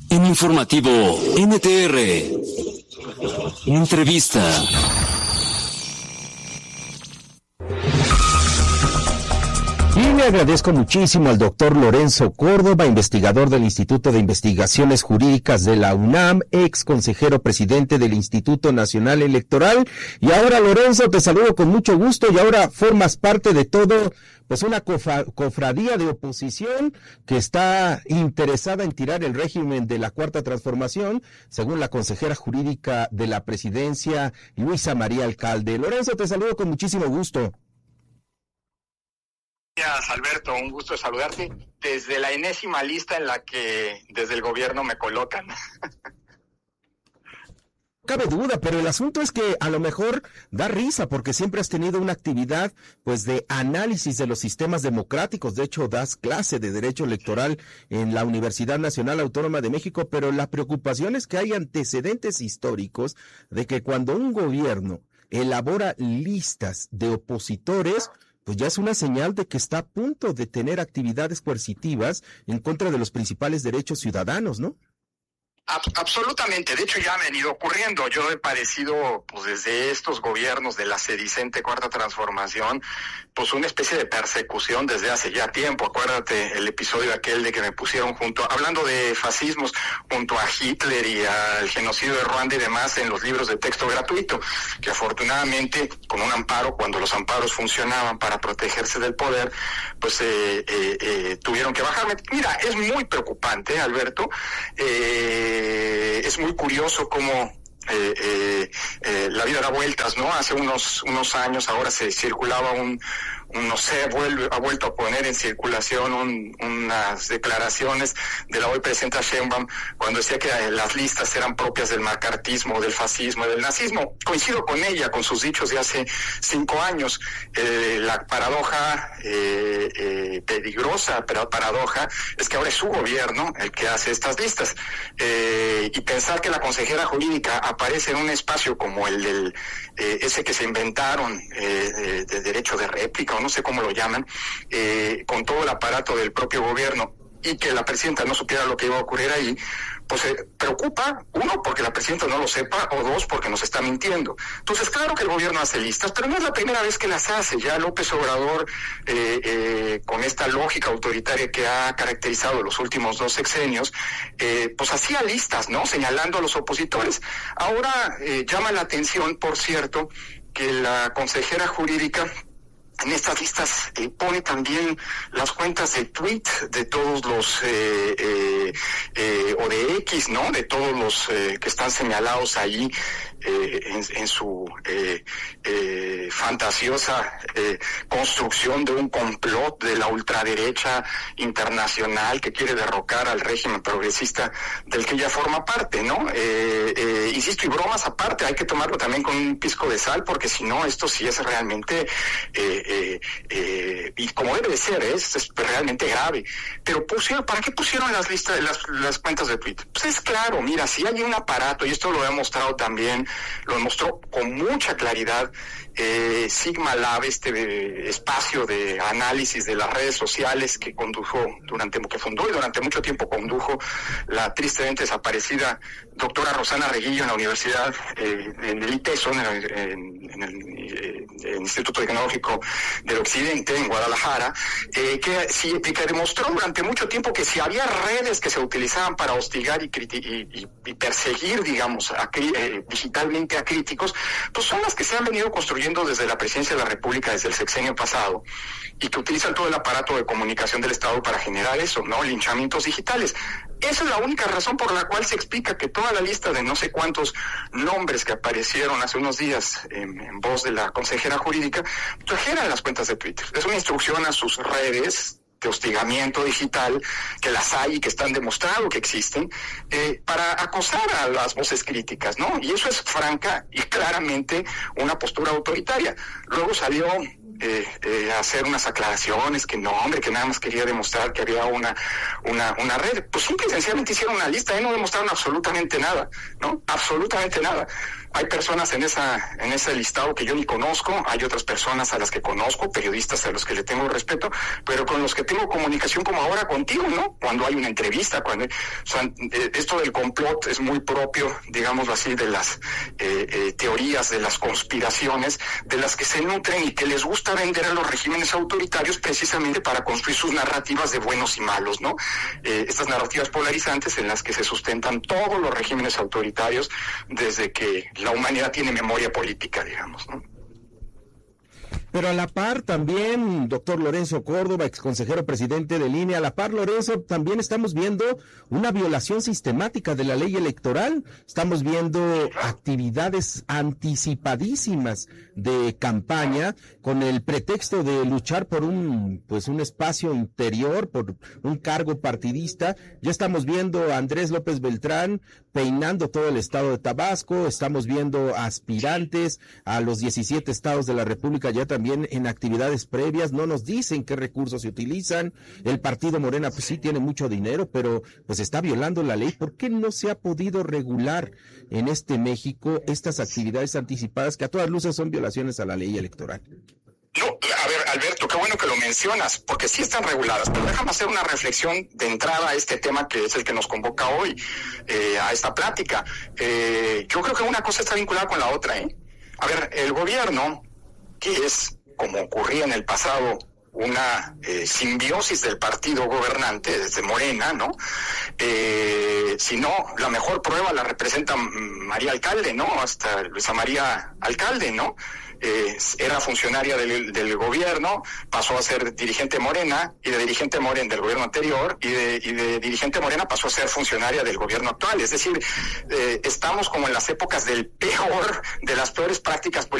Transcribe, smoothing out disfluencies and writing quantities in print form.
En Informativo NTR. Entrevista. Y le agradezco muchísimo al doctor Lorenzo Córdoba, investigador del Instituto de Investigaciones Jurídicas de la UNAM, ex consejero presidente del Instituto Nacional Electoral. Y ahora, Lorenzo, te saludo con mucho gusto y ahora formas parte de todo, pues una cofradía de oposición que está interesada en tirar el régimen de la Cuarta Transformación, según la consejera jurídica de la presidencia, Luisa María Alcalde. Lorenzo, te saludo con muchísimo gusto. Gracias, Alberto, un gusto saludarte desde la enésima lista en la que desde el gobierno me colocan. Cabe duda, pero el asunto es que a lo mejor da risa porque siempre has tenido una actividad pues de análisis de los sistemas democráticos. De hecho, das clase de derecho electoral en la Universidad Nacional Autónoma de México, pero la preocupación es que hay antecedentes históricos de que cuando un gobierno elabora listas de opositores, pues ya es una señal de que está a punto de tener actividades coercitivas en contra de los principales derechos ciudadanos, ¿no? Absolutamente, de hecho ya ha venido ocurriendo. Yo he padecido, pues desde estos gobiernos de la sedicente Cuarta Transformación, pues una especie de persecución desde hace ya tiempo. Acuérdate el episodio aquel de que me pusieron hablando de fascismos, junto a Hitler y al genocidio de Ruanda y demás en los libros de texto gratuito, que afortunadamente con un amparo, cuando los amparos funcionaban para protegerse del poder, pues tuvieron que bajarme. Mira, es muy preocupante, Alberto, es muy curioso cómo la vida da vueltas, ¿no? Hace unos años ahora se circulaba ha vuelto a poner en circulación unas declaraciones de la hoy presidenta Sheinbaum cuando decía que las listas eran propias del macartismo, del fascismo, del nazismo. Coincido con ella, con sus dichos de hace 5 años. La paradoja, peligrosa paradoja, es que ahora es su gobierno el que hace estas listas. Y pensar que la consejera jurídica aparece en un espacio como el del ese que se inventaron de derecho de réplica, o no sé cómo lo llaman, con todo el aparato del propio gobierno, y que la presidenta no supiera lo que iba a ocurrir ahí, pues preocupa, uno, porque la presidenta no lo sepa, o dos, porque nos está mintiendo. Entonces, claro que el gobierno hace listas, pero no es la primera vez que las hace. Ya López Obrador, con esta lógica autoritaria que ha caracterizado los últimos 2 sexenios, pues hacía listas, ¿no?, señalando a los opositores. Ahora llama la atención, por cierto, que la consejera jurídica en estas listas pone también las cuentas de tweet de todos los o de X, ¿no?, de todos los que están señalados ahí en su fantasiosa construcción de un complot de la ultraderecha internacional que quiere derrocar al régimen progresista del que ella forma parte, ¿no? Insisto, y bromas aparte, hay que tomarlo también con un pizco de sal, porque si no, esto sí es realmente y como debe de ser, es realmente grave. Pero ¿para qué pusieron las listas, las cuentas de Twitter? Pues es claro, mira, si hay un aparato, y esto lo he mostrado también, lo demostró con mucha claridad Sigma Lab, este espacio de análisis de las redes sociales que fundó y durante mucho tiempo condujo la tristemente desaparecida doctora Rosana Reguillo en la Universidad, en el ITESO, en el Instituto Tecnológico del Occidente, en Guadalajara, que demostró durante mucho tiempo que si había redes que se utilizaban para hostigar y perseguir, digamos, digitalmente a críticos, pues son las que se han venido construyendo desde la presidencia de la República, desde el sexenio pasado, y que utilizan todo el aparato de comunicación del Estado para generar eso, ¿no?, linchamientos digitales. Esa es la única razón por la cual se explica que toda la lista de no sé cuántos nombres que aparecieron hace unos días en voz de la consejera jurídica trajeran las cuentas de Twitter. Es una instrucción a sus redes de hostigamiento digital, que las hay y que están demostrado que existen, para acosar a las voces críticas, ¿no? Y eso es franca y claramente una postura autoritaria. Luego salió hacer unas aclaraciones, que no, hombre, que nada más quería demostrar que había una red. Pues simple y sencillamente hicieron una lista y no demostraron absolutamente nada, ¿no? Absolutamente nada. Hay personas en ese listado que yo ni conozco, hay otras personas a las que conozco, periodistas a los que le tengo respeto, pero con los que tengo comunicación como ahora contigo, ¿no? Cuando hay una entrevista, esto del complot es muy propio, digámoslo así, de las teorías, de las conspiraciones, de las que se nutren y que les gusta vender a los regímenes autoritarios precisamente para construir sus narrativas de buenos y malos, ¿no? Estas narrativas polarizantes en las que se sustentan todos los regímenes autoritarios desde que la humanidad tiene memoria política, digamos, ¿no? Pero a la par también, doctor Lorenzo Córdoba, exconsejero presidente del INE, a la par, Lorenzo, también estamos viendo una violación sistemática de la ley electoral. Estamos viendo actividades anticipadísimas de campaña con el pretexto de luchar por un espacio interior, por un cargo partidista. Ya estamos viendo a Andrés López Beltrán peinando todo el estado de Tabasco, estamos viendo aspirantes a los 17 estados de la República ya también en actividades previas. No nos dicen qué recursos se utilizan. El partido Morena pues sí tiene mucho dinero, pero pues está violando la ley. ¿Por qué no se ha podido regular en México estas actividades anticipadas que a todas luces son violaciones a la ley electoral? No, a ver, Alberto, qué bueno que lo mencionas, porque sí están reguladas, pero déjame hacer una reflexión de entrada a este tema que es el que nos convoca hoy, a esta plática. Yo creo que una cosa está vinculada con la otra, A ver, el gobierno, que es, como ocurría en el pasado, una simbiosis del partido gobernante, desde Morena, ¿no? Si no, la mejor prueba la representa María Alcalde, ¿no? Hasta Luisa María Alcalde, ¿no? Era funcionaria del gobierno, pasó a ser dirigente Morena, y de dirigente Morena del gobierno anterior, y de dirigente Morena pasó a ser funcionaria del gobierno actual. Es decir, estamos como en las épocas de las peores prácticas políticas